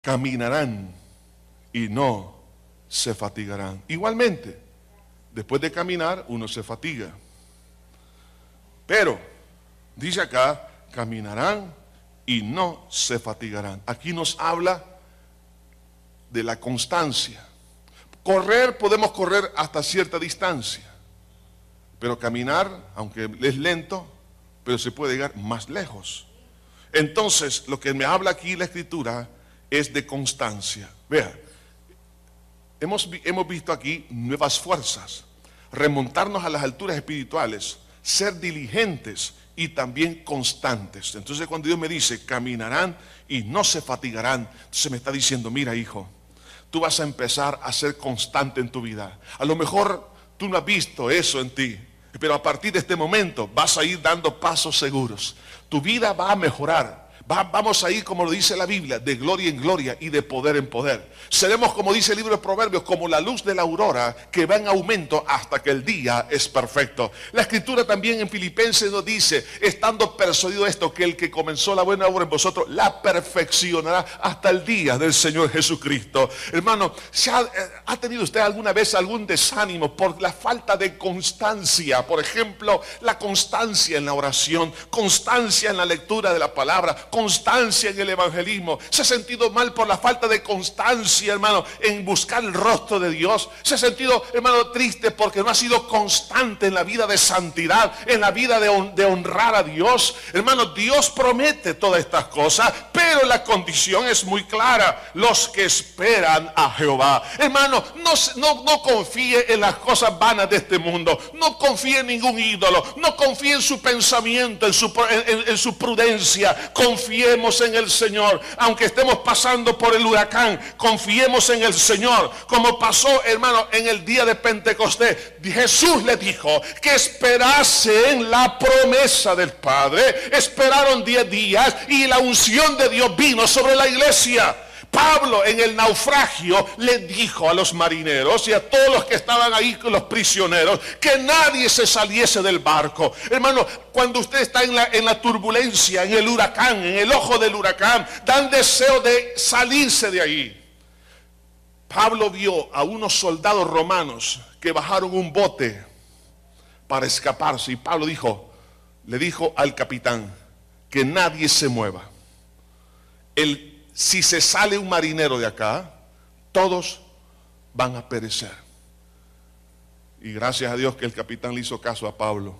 caminarán y no se fatigarán. Igualmente, después de caminar uno se fatiga. Pero, dice acá, caminarán y no se fatigarán. Aquí nos habla de la constancia. Correr, podemos correr hasta cierta distancia. Pero caminar, aunque es lento, pero se puede llegar más lejos. Entonces, lo que me habla aquí la Escritura es de constancia. Vea, hemos visto aquí nuevas fuerzas, remontarnos a las alturas espirituales, ser diligentes y también constantes. Entonces, cuando Dios me dice, caminarán y no se fatigarán, entonces me está diciendo, mira, hijo, tú vas a empezar a ser constante en tu vida. A lo mejor tú no has visto eso en ti, pero a partir de este momento vas a ir dando pasos seguros. Tu vida va a mejorar. Vamos a ir, como lo dice la Biblia, de gloria en gloria y de poder en poder. Seremos, como dice el libro de Proverbios, como la luz de la aurora que va en aumento hasta que el día es perfecto. La Escritura también en Filipenses nos dice, estando persuadido esto, que el que comenzó la buena obra en vosotros la perfeccionará hasta el día del Señor Jesucristo. Hermano, ¿ha tenido usted alguna vez algún desánimo por la falta de constancia? Por ejemplo, la constancia en la oración, constancia en la lectura de la palabra, constancia en el evangelismo. Se ha sentido mal por la falta de constancia, hermano, en buscar el rostro de Dios. Se ha sentido, hermano, triste porque no ha sido constante en la vida de santidad, en la vida de honrar a Dios. Hermano, Dios promete todas estas cosas, pero la condición es muy clara: los que esperan a Jehová. Hermano, no confíe en las cosas vanas de este mundo, no confíe en ningún ídolo, no confíe en su pensamiento, en su prudencia. Confiemos en el Señor, aunque estemos pasando por el huracán, confiemos en el Señor, como pasó, hermano, en el día de Pentecostés. Jesús le dijo que esperasen la promesa del Padre. Esperaron 10 días y la unción de Dios vino sobre la iglesia. Pablo en el naufragio le dijo a los marineros y a todos los que estaban ahí con los prisioneros que nadie se saliese del barco. Hermano, cuando usted está en la turbulencia, en el huracán, en el ojo del huracán, dan deseo de salirse de ahí. Pablo vio a unos soldados romanos que bajaron un bote para escaparse, y Pablo le dijo al capitán que nadie se mueva. Si se sale un marinero de acá, todos van a perecer. Y gracias a Dios que el capitán le hizo caso a Pablo,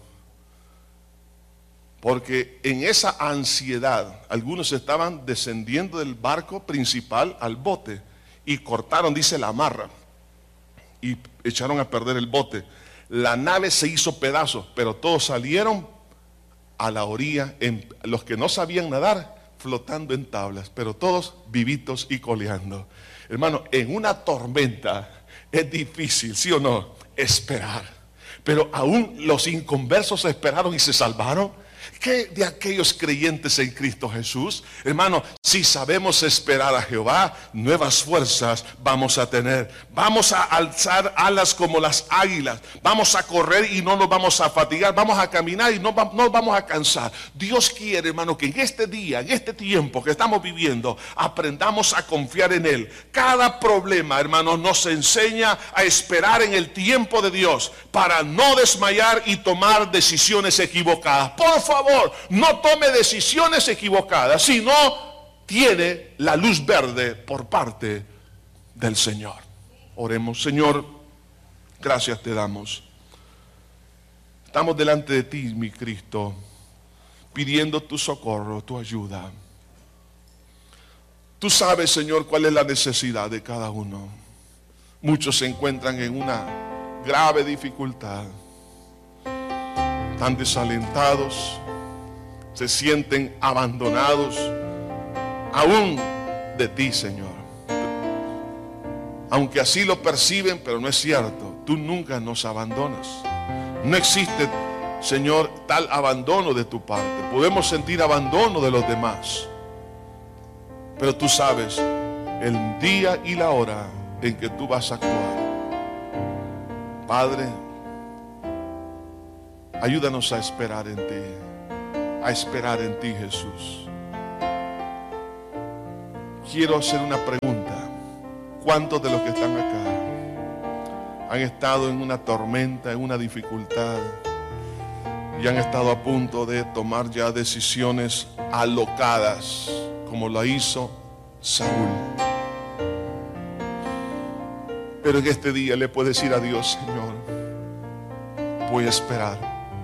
porque en esa ansiedad algunos estaban descendiendo del barco principal al bote y cortaron, dice, la amarra y echaron a perder el bote. La nave se hizo pedazos, pero todos salieron a la orilla. Los que no sabían nadar, flotando en tablas, pero todos vivitos y coleando. Hermano, en una tormenta es difícil, ¿sí o no?, esperar. Pero aún los inconversos esperaron y se salvaron. ¿Qué de aquellos creyentes en Cristo Jesús? Hermano, si sabemos esperar a Jehová, nuevas fuerzas vamos a tener. Vamos a alzar alas como las águilas. Vamos a correr y no nos vamos a fatigar. Vamos a caminar y no nos vamos a cansar. Dios quiere, hermano, que en este día, en este tiempo que estamos viviendo, aprendamos a confiar en Él. Cada problema, hermano, nos enseña a esperar en el tiempo de Dios para no desmayar y tomar decisiones equivocadas. Por favor, no tome decisiones equivocadas, sino tiene la luz verde por parte del Señor. Oremos. Señor, gracias te damos. Estamos delante de ti, mi Cristo, pidiendo tu socorro, tu ayuda. Tú sabes, Señor, cuál es la necesidad de cada uno. Muchos se encuentran en una grave dificultad, están desalentados, se sienten abandonados aún de ti, Señor. Aunque así lo perciben, pero no es cierto. Tú nunca nos abandonas. No existe, Señor, tal abandono de tu parte. Podemos sentir abandono de los demás, pero tú sabes el día y la hora en que tú vas a actuar. Padre, ayúdanos a esperar en ti. A esperar en ti, Jesús. quiero hacer una pregunta. ¿Cuántos de los que están acá han estado en una tormenta, en una dificultad, y han estado a punto de tomar ya decisiones alocadas, como lo hizo Saúl? Pero en este día le puedes decir a Dios: Señor, voy a esperar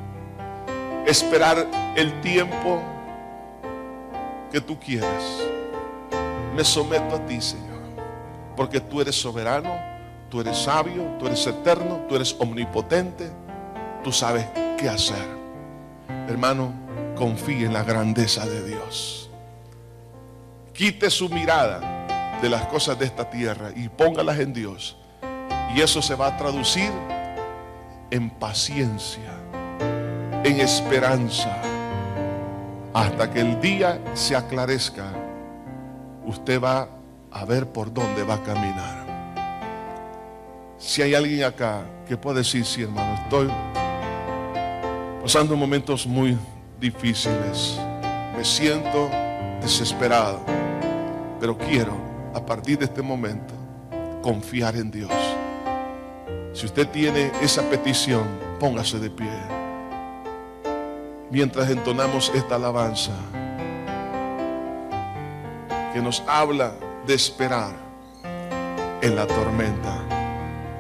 el tiempo que tú quieres. Me someto a ti, Señor, porque tú eres soberano, tú eres sabio, tú eres eterno, tú eres omnipotente, tú sabes qué hacer. Hermano, confíe en la grandeza de Dios. Quite su mirada de las cosas de esta tierra y póngalas en Dios. Y eso se va a traducir en paciencia, en esperanza, hasta que el día se aclarezca. Usted va a ver por dónde va a caminar. Si hay alguien acá que puede decir: sí, hermano, estoy pasando momentos muy difíciles, me siento desesperado, pero quiero a partir de este momento confiar en Dios. Si usted tiene esa petición, póngase de pie mientras entonamos esta alabanza que nos habla de esperar en la tormenta.